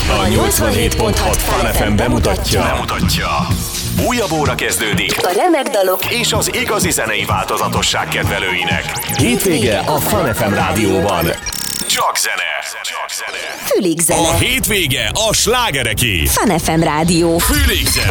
A 87.6 Fun FM bemutatja. Újabb óra kezdődik. A remek dalok És az igazi zenei változatosság kedvelőinek. Hétvége a Fun FM rádióban. Csak zene. Fülig zene. A hétvége a slágereké. Fun FM rádió. Fülig zene.